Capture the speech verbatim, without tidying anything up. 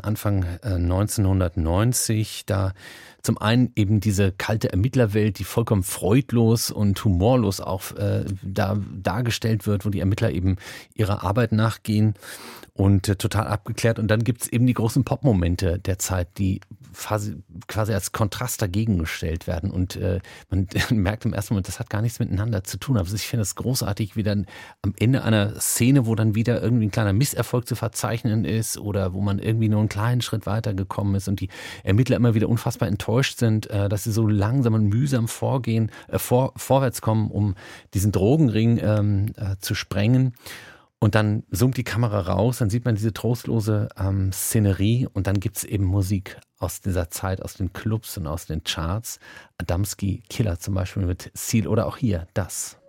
Anfang äh, neunzehnhundertneunzig. Da zum einen eben diese kalte Ermittlerwelt, die vollkommen freudlos und humorlos auch äh, da dargestellt wird, wo die Ermittler eben ihrer Arbeit nachgehen und äh, total abgeklärt. Und dann gibt's eben die großen Pop-Momente der Zeit, die quasi, quasi als Kontrast dagegen gestellt werden. Und äh, man merkt im ersten Moment, das hat gar nichts miteinander zu tun. Aber ich finde es großartig, wie dann am Ende einer Szene, wo dann wieder irgendwie ein kleiner Misserfolg zu verzeichnen ist oder wo man irgendwie nur einen kleinen Schritt weitergekommen ist und die Ermittler immer wieder unfassbar enttäuscht sind, äh, dass sie so langsam und mühsam vorgehen, äh, vor, vorwärts kommen, um diesen Drogenring ähm, äh, zu sprengen. Und dann zoomt die Kamera raus, dann sieht man diese trostlose ähm, Szenerie und dann gibt's eben Musik aus dieser Zeit, aus den Clubs und aus den Charts. Adamski, Killer zum Beispiel mit Seal oder auch hier das.